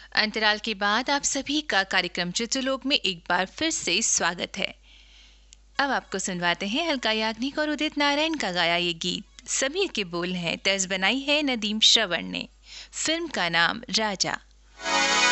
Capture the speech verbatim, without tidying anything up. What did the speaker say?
अंतराल के बाद आप सभी का कार्यक्रम चित्रलोक में एक बार फिर से स्वागत है। अब आपको सुनवाते हैं अलका याग्निक और उदित नारायण का गाया ये गीत। समीर के बोल हैं, तर्ज बनाई है नदीम श्रवण ने। फिल्म का नाम राजा।